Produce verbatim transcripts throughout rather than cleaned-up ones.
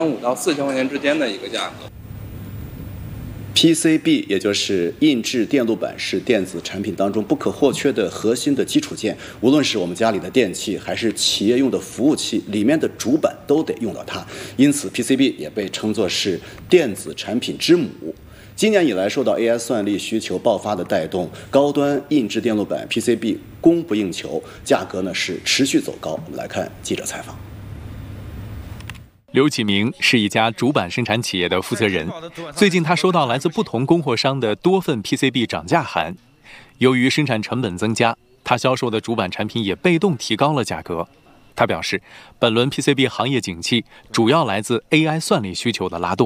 五到四千块钱之间的一个价格。 P C B 也就是印制电路板是电子产品当中不可或缺的核心的基础件，无论是我们家里的电器还是企业用的服务器，里面的主板都得用到它，因此 P C B 也被称作是电子产品之母。今年以来，受到 A I 算力需求爆发的带动，高端印制电路板 P C B 供不应求，价格呢是持续走高。我们来看记者采访。 刘启明是一家主板生产企业的负责人。最近，他收到来自不同供货商的多份 P C B 涨价函。由于生产成本增加，他销售的主板产品也被动提高了价格。他表示，本轮 P C B 行业景气主要来自 A I 算力需求的拉动。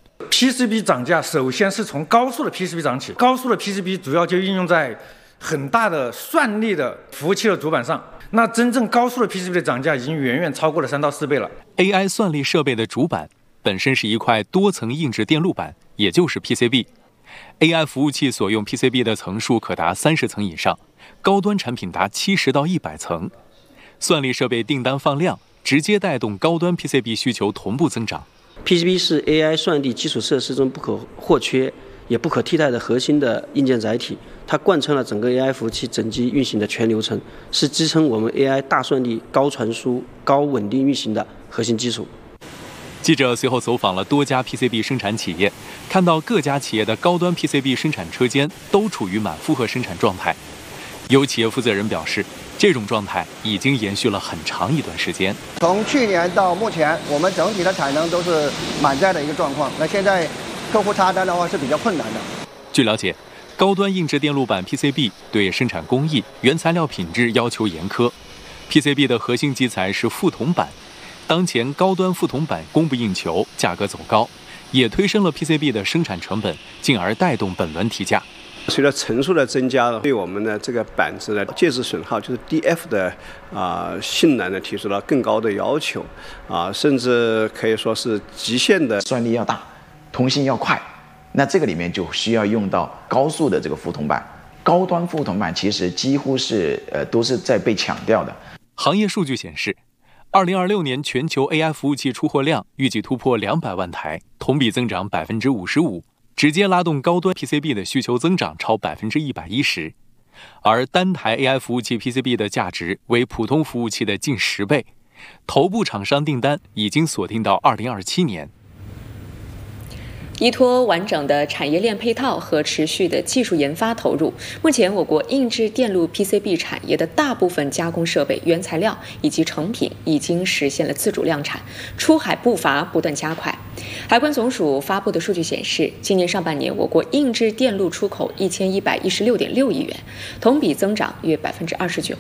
P C B 涨价首先是从高速的 P C B 涨起，高速的 P C B 主要就应用在很大的算力的服务器的主板上。那真正高速的 P C B 的涨价已经远远超过了三到四倍了。 A I 算力设备的主板本身是一块多层硬质电路板，也就是 P C B。A I 服务器所用 P C B 的层数可达三十层以上，高端产品达七十到一百层。算力设备订单放量，直接带动高端 P C B 需求同步增长。 P C B 是 A I 算力基础设施中不可或缺也不可替代的核心的硬件载体，它贯穿了整个 A I 服务器整机运行的全流程，是支撑我们 A I 大算力、高传输、高稳定运行的核心基础。 记者随后走访了多家 P C B 生产企业，看到各家企业的高端 P C B 生产车间都处于满负荷生产状态。有企业负责人表示，这种状态已经延续了很长一段时间。 从去年到目前，我们整体的产能都是满载的一个状况。那现在客户插单的话是比较困难的。 据了解，高端硬质电路板 P C B 对生产工艺、原材料品质要求严苛。P C B 的核心基材是覆铜板，当前高端覆铜板供不应求，价格走高，也推升了 P C B 的生产成本，进而带动本轮提价。 随着层数的增加，对我们的这个板子的介质损耗，就是 D F 的啊、呃、性能呢提出了更高的要求啊，甚至可以说是极限的算力要大，通信要快。那这个里面就需要用到高速的这个覆铜板，高端覆铜板其实几乎是呃都是在被抢掉的。 行业数据显示，二零二六年全球 A I 服务器出货量预计突破两百万台，同比增长百分之五十五。直接拉动高端 P C B 的需求增长超百分之一百一十，而单台 A I 服务器 P C B 的价值为普通服务器的近十倍，头部厂商订单已经锁定到二零二七年。 依托完整的产业链配套和持续的技术研发投入，目前我国硬质电路 P C B 产业的大部分加工设备、原材料以及成品已经实现了自主量产，出海步伐不断加快。海关总署发布的数据显示，今年上半年我国硬质电路出口一千一百一十六点六亿元，同比增长约百分之二十九。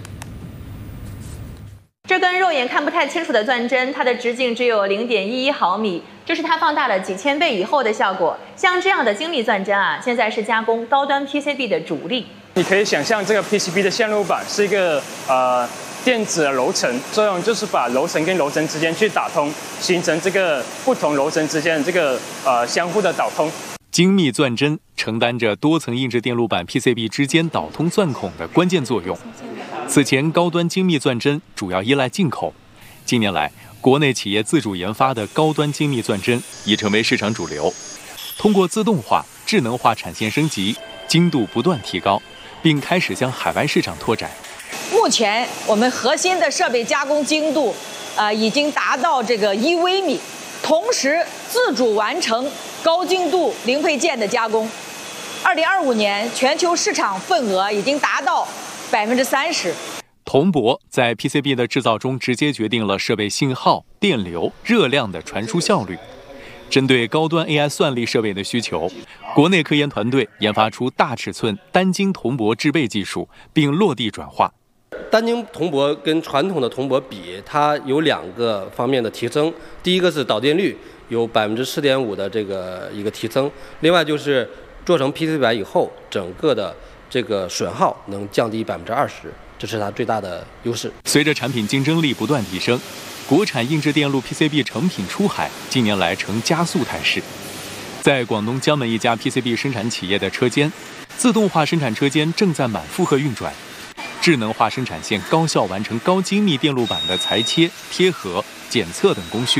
这根肉眼看不太清楚的钻针，它的直径只有零点一一毫米，这是它放大了几千倍以后的效果。像这样的精密钻针啊，现在是加工高端 P C B 的主力。 你可以想象，这个 P C B 的线路板是一个呃电子的楼层，作用就是把楼层跟楼层之间去打通，形成这个不同楼层之间的这个呃相互的导通。 精密钻针承担着多层硬质电路板 P C B 之间导通钻孔的关键作用。此前，高端精密钻针主要依赖进口。近年来，国内企业自主研发的高端精密钻针已成为市场主流。通过自动化、智能化产线升级，精度不断提高，并开始向海外市场拓展。 目前，我们核心的设备加工精度，呃，已经达到这个一微米，同时自主完成高精度零配件的加工。二零二五年，全球市场份额已经达到百分之三十。 铜箔在 P C B 的制造中直接决定了设备信号、电流、热量的传输效率。针对高端 A I 算力设备的需求，国内科研团队研发出大尺寸单晶铜箔制备技术，并落地转化。 单晶铜箔跟传统的铜箔比，它有两个方面的提升。第一个是导电率有百分之四点五的这个一个提升，另外就是做成 P C B 板以后，整个的这个损耗能降低百分之二十，这是它最大的优势。 随着产品竞争力不断提升，国产硬质电路 P C B 成品出海近年来呈加速态势。在广东江门一家 P C B 生产企业的车间，自动化生产车间正在满负荷运转，智能化生产线高效完成高精密电路板的裁切、贴合、检测等工序，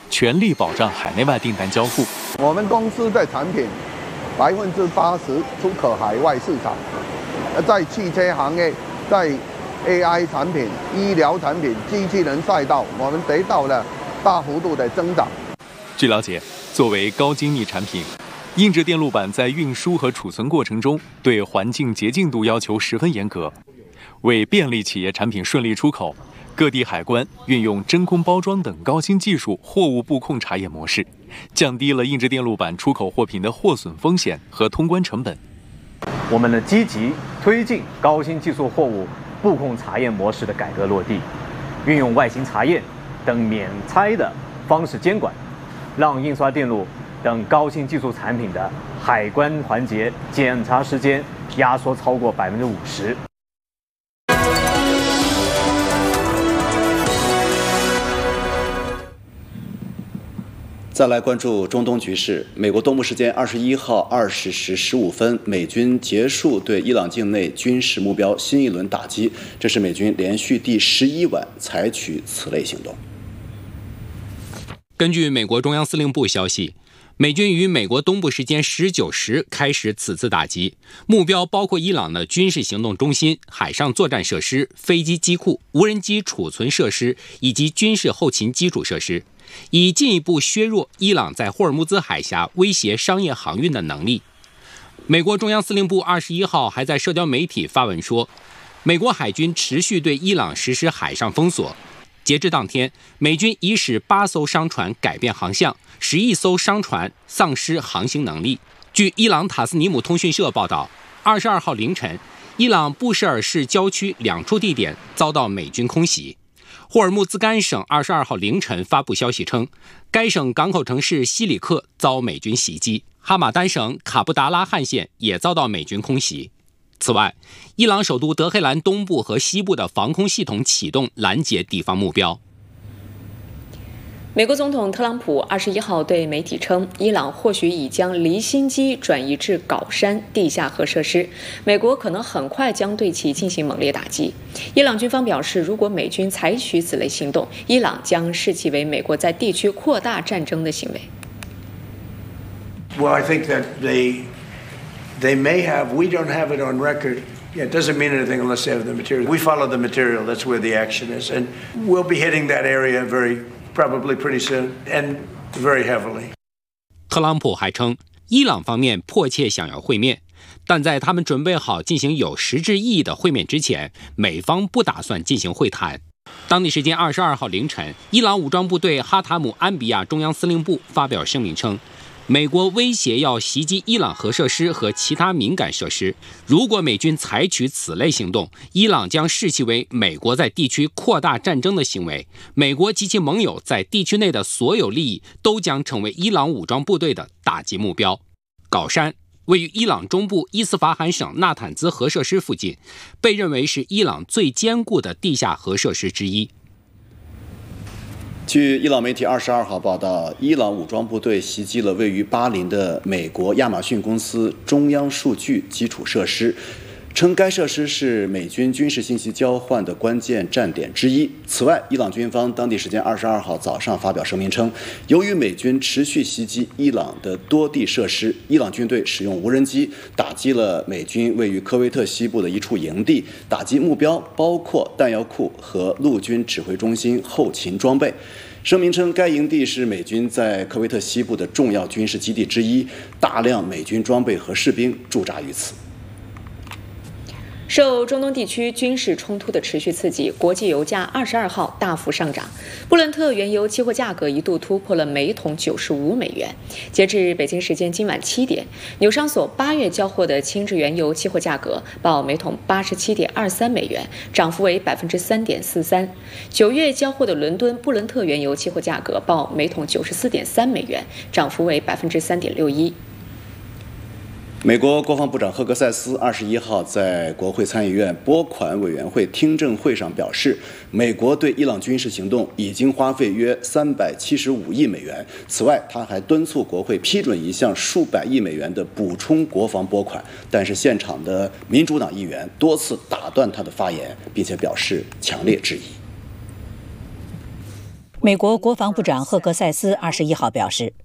全力保障海内外订单交付。 我们公司的产品百分之八十出口海外市场，在汽车行业，在 A I 产品、医疗产品、机器人赛道，我们得到了大幅度的增长。 据了解，作为高精密产品，硬质电路板在运输和储存过程中对环境洁净度要求十分严格。为便利企业产品顺利出口，各地海关运用真空包装等高新技术货物布控查验模式，降低了硬质电路板出口货品的货损风险和通关成本。 我们呢积极推进高新技术货物布控查验模式的改革落地，运用外形查验等免拆的方式监管，让印刷电路等高新技术产品的海关环节检查时间压缩超过百分之五十。 再来关注中东局势。美国东部时间二十一号二十时十五分，美军结束对伊朗境内军事目标新一轮打击，这是美军连续第十一晚采取此类行动。 根据美国中央司令部消息，美军于美国东部时间十九时开始此次打击，目标包括伊朗的军事行动中心、海上作战设施、飞机机库、无人机储存设施以及军事后勤基础设施，以进一步削弱伊朗在霍尔木兹海峡威胁商业航运的能力。美国中央司令部二十一号还在社交媒体发文说，美国海军持续对伊朗实施海上封锁。截至当天，美军已使八艘商船改变航向，十一艘商船丧失航行能力。据伊朗塔斯尼姆通讯社报道，二十二号凌晨，伊朗布什尔市郊区两处地点遭到美军空袭。霍尔木兹干省二十二号凌晨发布消息称，该省港口城市西里克遭美军袭击，哈马丹省卡布达拉汗县也遭到美军空袭。此外，伊朗首都德黑兰东部和西部的防空系统启动拦截敌方目标。 美国总统特朗普二十一号对媒体称，伊朗或许已将离心机转移至镐山地下核设施，美国可能很快将对其进行猛烈打击。伊朗军方表示，如果美军采取此类行动，伊朗将视其为美国在地区扩大战争的行为。 Well, I think that they they may have. We don't have it on record. Yeah, it doesn't mean anything unless they have the material. We follow the material. That's where the action is, and we'll be hitting that area very.Probably pretty soon, and very heavily. 特朗普还称，伊朗方面迫切想要会面，但在他们准备好进行有实质意义的会面之前，美方不打算进行会谈。当地时间二十二号凌晨，伊朗武装部队哈塔姆安比亚中央司令部发表声明称，美国威胁要袭击伊朗核设施和其他敏感设施，如果美军采取此类行动，伊朗将视其为美国在地区扩大战争的行为，美国及其盟友在地区内的所有利益都将成为伊朗武装部队的打击目标。镐山位于伊朗中部伊斯法罕省纳坦兹核设施附近，被认为是伊朗最坚固的地下核设施之一。 据伊朗媒体二十二号报道，伊朗武装部队袭击了位于巴林的美国亚马逊公司中央数据基础设施，称该设施是美军军事信息交换的关键站点之一。此外，伊朗军方当地时间二十二号早上发表声明称，由于美军持续袭击伊朗的多地设施，伊朗军队使用无人机打击了美军位于科威特西部的一处营地，打击目标包括弹药库和陆军指挥中心后勤装备。声明称，该营地是美军在科威特西部的重要军事基地之一，大量美军装备和士兵驻扎于此。 受中东地区军事冲突的持续刺激，国际油价二十二号大幅上涨，布伦特原油期货价格一度突破了每桶九十五美元。截至北京时间今晚七点，纽商所八月交货的轻质原油期货价格报每桶八十七点二三美元，涨幅为百分之三点四三。九月交货的伦敦布伦特原油期货价格报每桶九十四点三美元，涨幅为百分之三点六一。 美国国防部长赫格塞斯二十一号在国会参议院拨款委员会听证会上表示，美国对伊朗军事行动已经花费约三百七十五亿美元。此外，他还敦促国会批准一项数百亿美元的补充国防拨款，但是现场的民主党议员多次打断他的发言，并且表示强烈质疑。 美国国防部长赫格塞斯二十一号表示，